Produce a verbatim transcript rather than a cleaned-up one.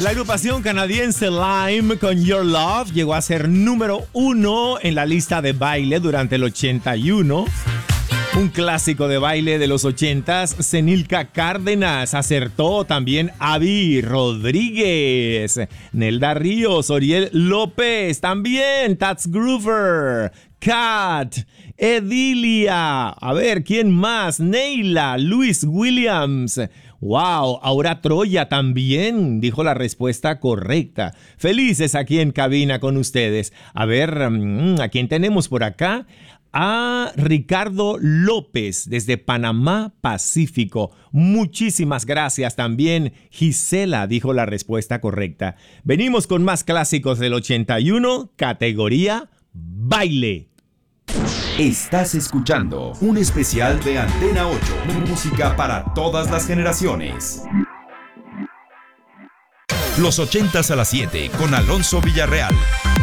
La agrupación canadiense Lime con Your Love llegó a ser número uno en la lista de baile durante el ochenta y uno. Un clásico de baile de los ochentas, Zenilka Cárdenas acertó, también Avi Rodríguez, Nelda Ríos, Oriel López, también Tats Groover, Kat, Edilia, a ver, ¿quién más? Neila, Luis Williams. ¡Wow! Aura Troya también dijo la respuesta correcta. Felices aquí en cabina con ustedes. A ver, ¿a quién tenemos por acá? A Ricardo López desde Panamá Pacífico. Muchísimas gracias. También Gisela dijo la respuesta correcta. Venimos con más clásicos del ochenta y uno, categoría baile. Estás escuchando un especial de Antena ocho. Música para todas las generaciones. Los ochentas a las siete con Alonso Villarreal.